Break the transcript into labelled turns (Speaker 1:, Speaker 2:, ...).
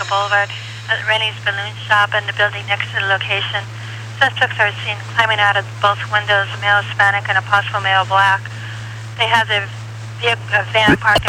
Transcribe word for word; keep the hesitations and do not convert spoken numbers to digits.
Speaker 1: Boulevard at Rennie's Balloon Shop and the building next to the location. Suspects are seen climbing out of both windows, a male Hispanic and a possible male black. They have their vehicle, a van parked